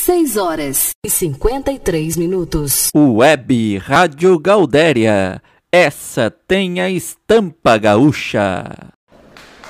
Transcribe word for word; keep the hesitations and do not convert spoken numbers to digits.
seis horas e cinquenta e três minutos. Web Rádio Gaudéria, essa tem a estampa gaúcha.